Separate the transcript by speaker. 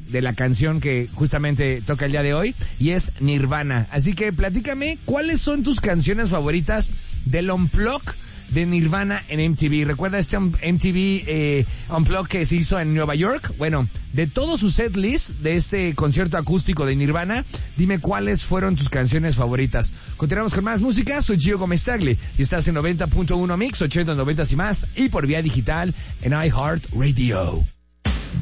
Speaker 1: de la canción que justamente toca el día de hoy, y es Nirvana. Así que platícame, ¿cuáles son tus canciones favoritas del Unplugged de Nirvana en MTV? ¿Recuerda este MTV Unplugged que se hizo en Nueva York? Bueno, de todo su set list de este concierto acústico de Nirvana, dime cuáles fueron tus canciones favoritas. Continuamos con más música. Soy Gio Gómez Tagli y estás en 90.1 Mix, 80, 90 y más, y por vía digital en iHeartRadio.